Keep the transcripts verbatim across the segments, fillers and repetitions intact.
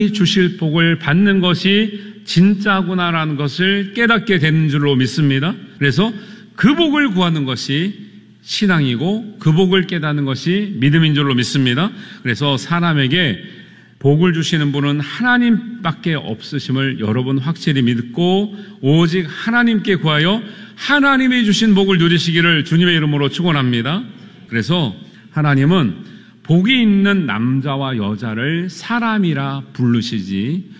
주실 복을 받는 것이 진짜구나라는 것을 깨닫게 되는 줄로 믿습니다. 그래서 그 복을 구하는 것이 신앙이고 그 복을 깨닫는 것이 믿음인 줄로 믿습니다. 그래서 사람에게 복을 주시는 분은 하나님밖에 없으심을 여러분 확실히 믿고 오직 하나님께 구하여 하나님이 주신 복을 누리시기를 주님의 이름으로 축원합니다. 그래서 하나님은 복이 있는 남자와 여자를 사람이라 부르시지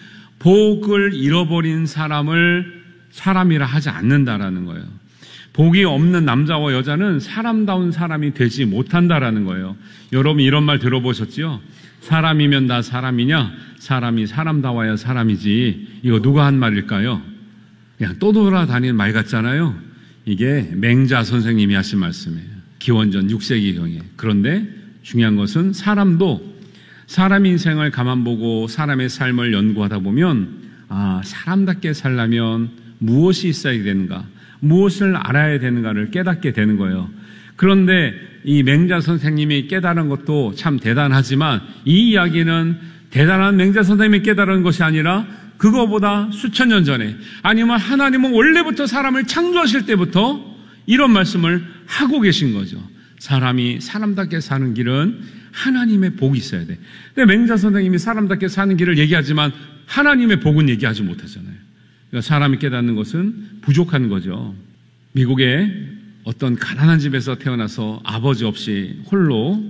복을 잃어버린 사람을 사람이라 하지 않는다라는 거예요. 복이 없는 남자와 여자는 사람다운 사람이 되지 못한다라는 거예요. 여러분 이런 말 들어보셨죠? 사람이면 다 사람이냐? 사람이 사람다워야 사람이지. 이거 누가 한 말일까요? 그냥 떠돌아다니는 말 같잖아요. 이게 맹자 선생님이 하신 말씀이에요. 기원전 육 세기경에. 그런데 중요한 것은 사람도 사람 인생을 가만 보고 사람의 삶을 연구하다 보면 아, 사람답게 살려면 무엇이 있어야 되는가? 무엇을 알아야 되는가를 깨닫게 되는 거예요. 그런데 이 맹자 선생님이 깨달은 것도 참 대단하지만 이 이야기는 대단한 맹자 선생님이 깨달은 것이 아니라 그거보다 수천 년 전에 아니면 하나님은 원래부터 사람을 창조하실 때부터 이런 말씀을 하고 계신 거죠. 사람이 사람답게 사는 길은 하나님의 복이 있어야 돼. 근데 맹자 선생님이 사람답게 사는 길을 얘기하지만 하나님의 복은 얘기하지 못하잖아요. 그러니까 사람이 깨닫는 것은 부족한 거죠. 미국에 어떤 가난한 집에서 태어나서 아버지 없이 홀로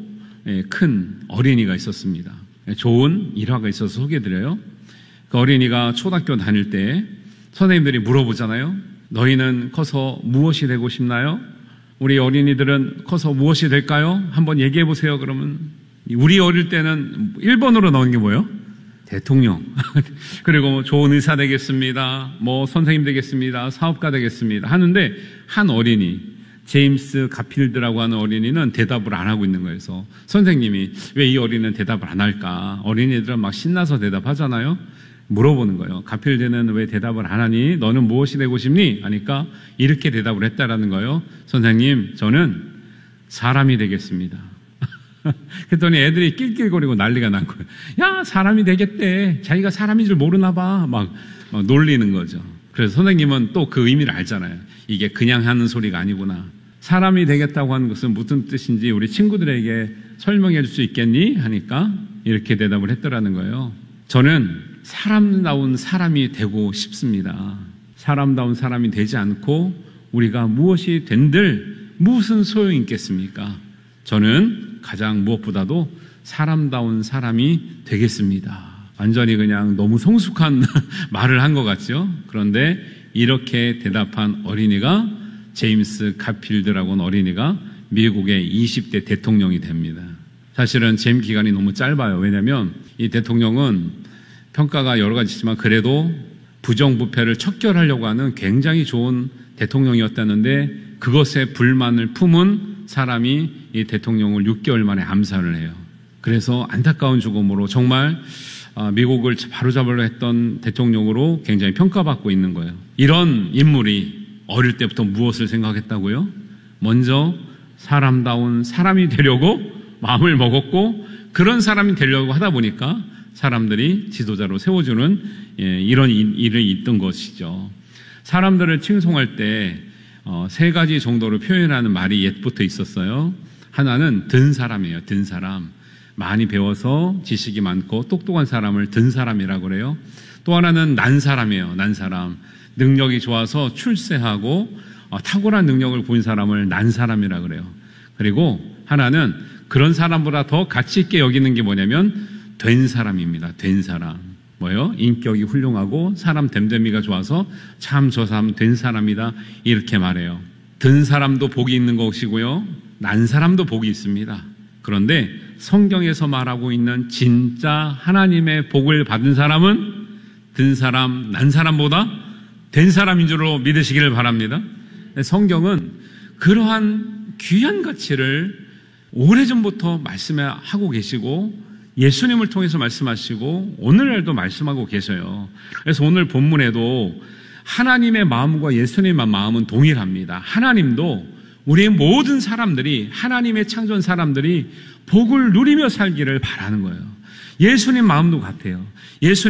큰 어린이가 있었습니다. 좋은 일화가 있어서 소개해드려요. 그 어린이가 초등학교 다닐 때 선생님들이 물어보잖아요. 너희는 커서 무엇이 되고 싶나요? 우리 어린이들은 커서 무엇이 될까요? 한번 얘기해 보세요. 그러면 우리 어릴 때는 일 번으로 나오는 게 뭐예요? 대통령. 그리고 좋은 의사 되겠습니다. 뭐 선생님 되겠습니다. 사업가 되겠습니다. 하는데 한 어린이 제임스 가필드라고 하는 어린이는 대답을 안 하고 있는 거예요. 그래서 선생님이 왜 이 어린이는 대답을 안 할까? 어린이들은 막 신나서 대답하잖아요. 물어보는 거예요. 가필드는 왜 대답을 안 하니? 너는 무엇이 되고 싶니? 하니까 이렇게 대답을 했다라는 거예요. 선생님, 저는 사람이 되겠습니다. 그랬더니 애들이 낄낄거리고 난리가 난 거예요. 야, 사람이 되겠대. 자기가 사람인 줄 모르나 봐. 막, 막 놀리는 거죠. 그래서 선생님은 또 그 의미를 알잖아요. 이게 그냥 하는 소리가 아니구나. 사람이 되겠다고 하는 것은 무슨 뜻인지 우리 친구들에게 설명해 줄 수 있겠니? 하니까 이렇게 대답을 했더라는 거예요. 저는 사람다운 사람이 되고 싶습니다. 사람다운 사람이 되지 않고 우리가 무엇이 된들 무슨 소용이 있겠습니까? 저는 가장 무엇보다도 사람다운 사람이 되겠습니다. 완전히 그냥 너무 성숙한 말을 한 것 같죠? 그런데 이렇게 대답한 어린이가 제임스 가필드라고 하는 어린이가 미국의 이십 대 대통령이 됩니다. 사실은 재임 기간이 너무 짧아요. 왜냐하면 이 대통령은 평가가 여러 가지 있지만 그래도 부정부패를 척결하려고 하는 굉장히 좋은 대통령이었다는데 그것에 불만을 품은 사람이 이 대통령을 육 개월 만에 암살을 해요. 그래서 안타까운 죽음으로 정말 미국을 바로잡으려 했던 대통령으로 굉장히 평가받고 있는 거예요. 이런 인물이 어릴 때부터 무엇을 생각했다고요? 먼저 사람다운 사람이 되려고 마음을 먹었고 그런 사람이 되려고 하다 보니까 사람들이 지도자로 세워주는 이런 일이 있던 것이죠. 사람들을 칭송할 때 세 가지 정도로 표현하는 말이 옛부터 있었어요. 하나는 든 사람이에요. 든 사람. 많이 배워서 지식이 많고 똑똑한 사람을 든 사람이라고 그래요. 또 하나는 난 사람이에요. 난 사람. 능력이 좋아서 출세하고 탁월한 능력을 보인 사람을 난 사람이라고 그래요. 그리고 하나는 그런 사람보다 더 가치 있게 여기는 게 뭐냐면 된 사람입니다. 된 사람. 뭐요? 인격이 훌륭하고 사람 됨됨이가 좋아서 참 저 사람 된 사람이다. 이렇게 말해요. 든 사람도 복이 있는 것이고요. 난 사람도 복이 있습니다. 그런데 성경에서 말하고 있는 진짜 하나님의 복을 받은 사람은 든 사람, 난 사람보다 된 사람인 줄로 믿으시기를 바랍니다. 성경은 그러한 귀한 가치를 오래전부터 말씀하고 계시고 예수님을 통해서 말씀하시고 오늘날도 말씀하고 계셔요. 그래서 오늘 본문에도 하나님의 마음과 예수님의 마음은 동일합니다. 하나님도 우리의 모든 사람들이 하나님의 창조한 사람들이 복을 누리며 살기를 바라는 거예요. 예수님 마음도 같아요. 예수님